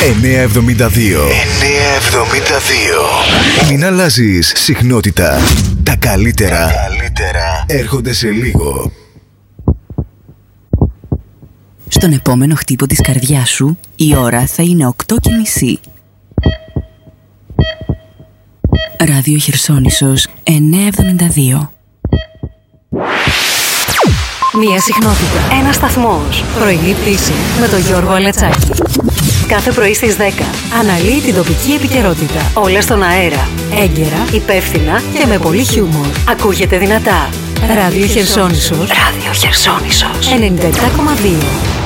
972. Μην αλλάζεις συχνότητα. Τα καλύτερα έρχονται σε λίγο. Στον επόμενο χτύπο της καρδιάς σου η ώρα θα είναι 8:30. Ράδιο Χερσόνησος 972. Μία συχνότητα. Ένας σταθμός. Πρωινή πτήση με τον Γιώργο Αλετσάκη. Κάθε πρωί στις 10 αναλύει την τοπική επικαιρότητα. Όλα στον αέρα. Έγκαιρα, υπεύθυνα και με πολύ χιούμορ. Ακούγεται δυνατά. Ράδιο Χερσόνησος. 97,2.